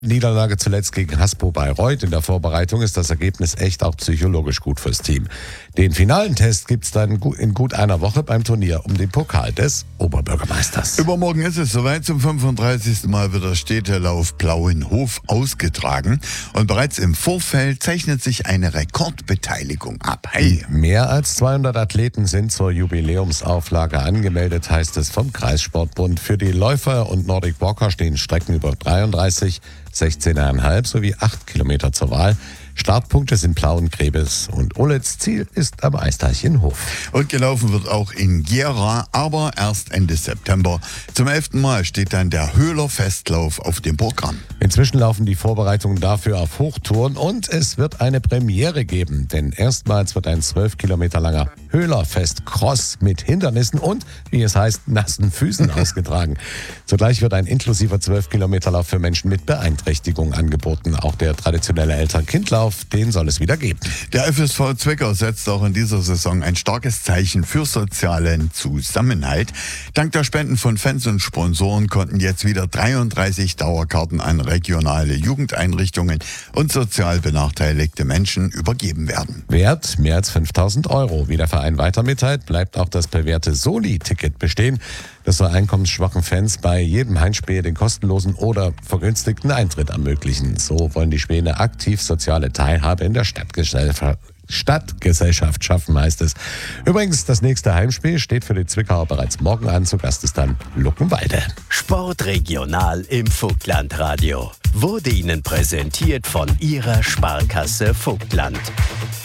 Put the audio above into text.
Niederlage zuletzt gegen Hasbro Bayreuth. In der Vorbereitung ist das Ergebnis echt auch psychologisch gut fürs Team. Den finalen Test gibt's dann in gut einer Woche beim Turnier um den Pokal des Oberbürgermeisters. Übermorgen ist es soweit. Zum 35. Mal wird der Städtelauf Plauenhof ausgetragen. Und bereits im Vorfeld zeichnet sich eine Rekordbeteiligung ab. Hey. Mehr als 200 Athleten sind zur Jubiläumsauflage angemeldet, heißt es vom Kreissportbund. Für die Läufer und Nordic Walker stehen Strecken über 33, 16,5 sowie 8 Kilometer zur Wahl. Startpunkte sind Plauen, Grebes und Ohlitz. Ziel ist am Eisteichen-Hof. Und gelaufen wird auch in Gera, aber erst Ende September. Zum 11. Mal steht dann der Höhler Festlauf auf dem Programm. Inzwischen laufen die Vorbereitungen dafür auf Hochtouren und es wird eine Premiere geben, denn erstmals wird ein 12 Kilometer langer Höhlerfest-Cross mit Hindernissen und, wie es heißt, nassen Füßen ausgetragen. Zugleich wird ein inklusiver 12-Kilometer-Lauf für Menschen mit Beeinträchtigung angeboten. Auch der traditionelle Eltern-Kind-Lauf, den soll es wieder geben. Der FSV Zwickau setzt auch in dieser Saison ein starkes Zeichen für sozialen Zusammenhalt. Dank der Spenden von Fans und Sponsoren konnten jetzt wieder 33 Dauerkarten an regionale Jugendeinrichtungen und sozial benachteiligte Menschen übergeben werden. Wert mehr als 5.000 Euro. Wie der Verein weiter mitteilt, bleibt auch das bewährte Soli-Ticket bestehen. Das soll einkommensschwachen Fans bei jedem Heimspiel den kostenlosen oder vergünstigten Eintritt ermöglichen. So wollen die Späne aktiv soziale Teilhabe in der Stadtgesellschaft schaffen, heißt es. Übrigens, das nächste Heimspiel steht für die Zwickauer bereits morgen an. Zu Gast ist dann Luckenwalde. Sportregional im Vogtlandradio. Wurde Ihnen präsentiert von Ihrer Sparkasse Vogtland.